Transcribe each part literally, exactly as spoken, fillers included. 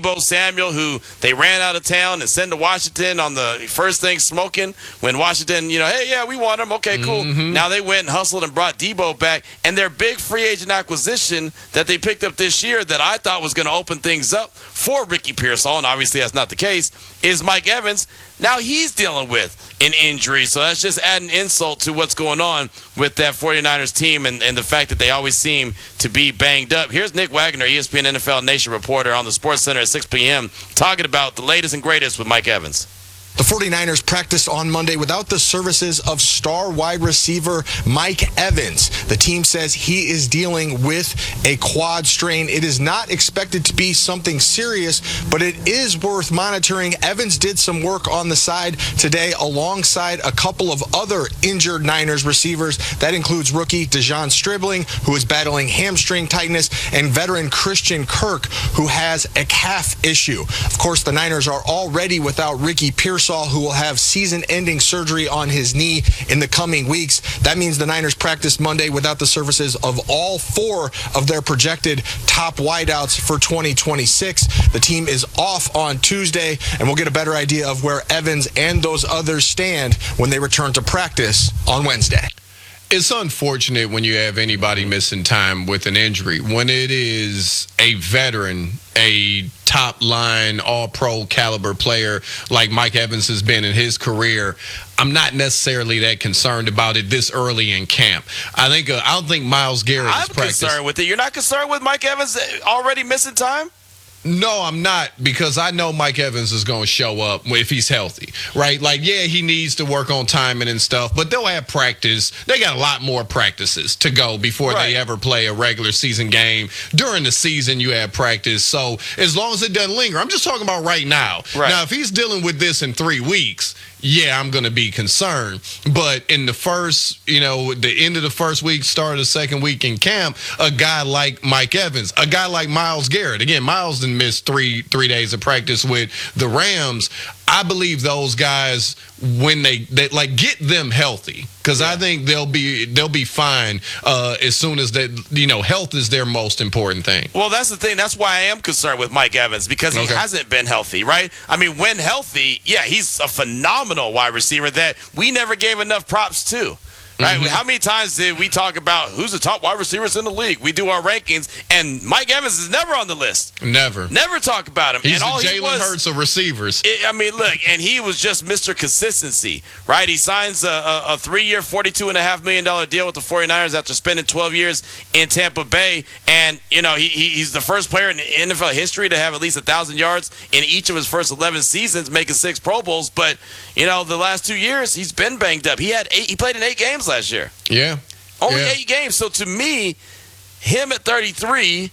Deebo Samuel, who they ran out of town and sent to Washington on the first thing smoking when Washington, you know, hey, yeah, we want him. Okay, cool. Mm-hmm. Now they went and hustled and brought Deebo back. And their big free agent acquisition that they picked up this year that I thought was going to open things up for Ricky Pearsall, and obviously that's not the case, is Mike Evans. Now he's dealing with an injury. So that's just adding insult to what's going on with that 49ers team and, and the fact that they always seem to be banged up. Here's Nick Wagner, E S P N N F L Nation reporter on the Sports Center at six p.m. talking about the latest and greatest with Mike Evans. The 49ers practiced on Monday without the services of star wide receiver Mike Evans. The team says he is dealing with a quad strain. It is not expected to be something serious, but it is worth monitoring. Evans did some work on the side today alongside a couple of other injured Niners receivers. That includes rookie Dejon Stribling, who is battling hamstring tightness, and veteran Christian Kirk, who has a calf issue. Of course, the Niners are already without Ricky Pearsall, who will have season-ending surgery on his knee in the coming weeks. That means the Niners practiced Monday without the services of all four of their projected top wideouts for twenty twenty-six. The team is off on Tuesday, and we'll get a better idea of where Evans and those others stand when they return to practice on Wednesday. It's unfortunate when you have anybody missing time with an injury. When it is a veteran, a top-line, all-pro caliber player like Mike Evans has been in his career, I'm not necessarily that concerned about it this early in camp. I think uh, I don't think Myles Garrett I'm is practicing. concerned with it. You're not concerned with Mike Evans already missing time? No, I'm not, because I know Mike Evans is going to show up if he's healthy, right? Like, yeah, he needs to work on timing and stuff, but they'll have practice. They got a lot more practices to go before right. they ever play a regular season game. During the season, you have practice. So as long as it doesn't linger, I'm just talking about right now. Right. Now, if he's dealing with this in three weeks, yeah, I'm going to be concerned. But in the first, you know, the end of the first week, start of the second week in camp, a guy like Mike Evans, a guy like Myles Garrett. Again, Myles didn't miss three three days of practice with the Rams. I believe those guys, when they, they like, get them healthy, because yeah. I think they'll be they'll be fine uh, as soon as they, you know, health is their most important thing. Well, that's the thing. That's why I am concerned with Mike Evans, because he okay. hasn't been healthy, right? I mean, when healthy, yeah, he's a phenomenal wide receiver that we never gave enough props to. Right? Mm-hmm. How many times did we talk about who's the top wide receivers in the league? We do our rankings, and Mike Evans is never on the list. Never. Never talk about him. He's and all the he Jalen was, Hurts of receivers. It, I mean, look, and he was just Mister Consistency, right? He signs a, a, a three-year, forty-two point five million dollars deal with the 49ers after spending twelve years in Tampa Bay. And, you know, he, he he's the first player in N F L history to have at least one thousand yards in each of his first eleven seasons, making six Pro Bowls. But, you know, the last two years, he's been banged up. He had eight. He played in eight games last year. Yeah. Only yeah. eight games. So to me, him at thirty-three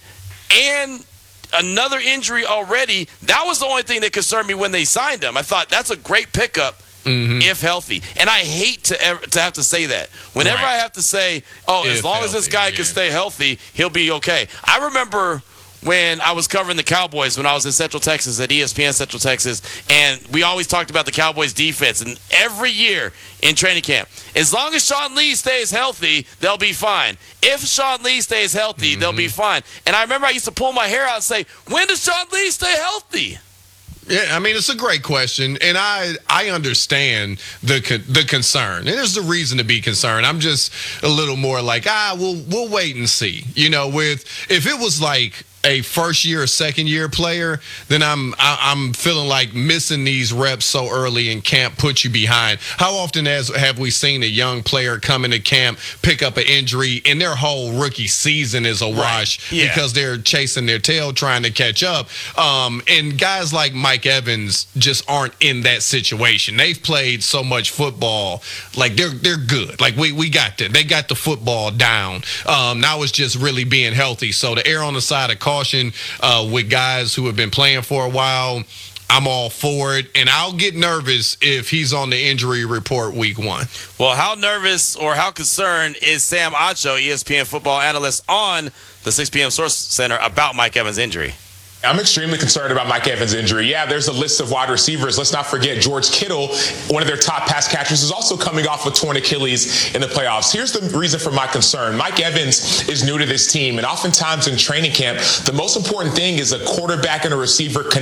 and another injury already, that was the only thing that concerned me when they signed him. I thought that's a great pickup mm-hmm. if healthy. And I hate to ever, to have to say that. Whenever right. I have to say, oh, if as long healthy, as this guy yeah. can stay healthy, he'll be okay. I remember when I was covering the Cowboys when I was in Central Texas at E S P N Central Texas, and we always talked about the Cowboys defense. And every year in training camp, as long as Sean Lee stays healthy, they'll be fine. If Sean Lee stays healthy, mm-hmm. they'll be fine. And I remember I used to pull my hair out and say, when does Sean Lee stay healthy? Yeah, I mean, it's a great question, and I I understand the the concern. And there's a reason to be concerned. I'm just a little more like, ah, we'll we'll wait and see. You know, with if it was like a first year or second year player, then I'm I, I'm feeling like missing these reps so early in camp puts you behind. How often has have we seen a young player come into camp, pick up an injury, and their whole rookie season is a wash right. yeah. because they're chasing their tail trying to catch up? Um, and guys like Mike Evans just aren't in that situation. They've played so much football, like they're they're good. Like we we got that. They got the football down. Um, now it's just really being healthy. So to err on the side of caution uh, with guys who have been playing for a while, I'm all for it, and I'll get nervous if he's on the injury report week one. Well, how nervous or how concerned is Sam Acho, E S P N football analyst, on the six p.m. Source Center about Mike Evans' injury? I'm extremely concerned about Mike Evans' injury. Yeah, there's a list of wide receivers. Let's not forget George Kittle, one of their top pass catchers, is also coming off a torn Achilles in the playoffs. Here's the reason for my concern. Mike Evans is new to this team, and oftentimes in training camp, the most important thing is a quarterback and a receiver